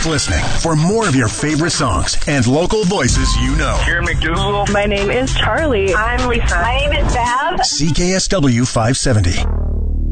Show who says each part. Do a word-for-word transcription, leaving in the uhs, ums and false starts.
Speaker 1: Keep listening for more of your favorite songs and local voices you know.
Speaker 2: Karen McDougal.
Speaker 3: My name is Charlie.
Speaker 4: I'm Lisa. My name is Bev.
Speaker 1: C K S W five seventy.